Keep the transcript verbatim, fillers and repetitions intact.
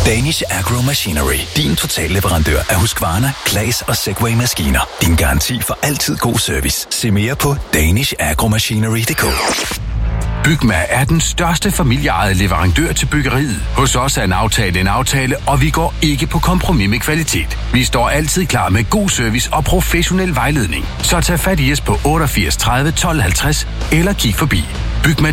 Danish Agro Machinery. Din totalleverandør af Husqvarna, Claas og Segway-maskiner. Din garanti for altid god service. Se mere på danish agro machinery punktum d k. Bygma er den største familieejede leverandør til byggeriet. Hos os er en aftale en aftale, og vi går ikke på kompromis med kvalitet. Vi står altid klar med god service og professionel vejledning. Så tag fat i os på otteogfirs tredive tolv halvtreds eller kig forbi bygma